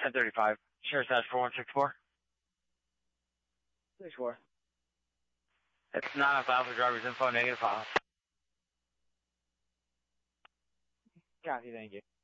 1035. Sheriff's Dash 4164. 64. It's not on file for driver's info, negative file. Copy, thank you.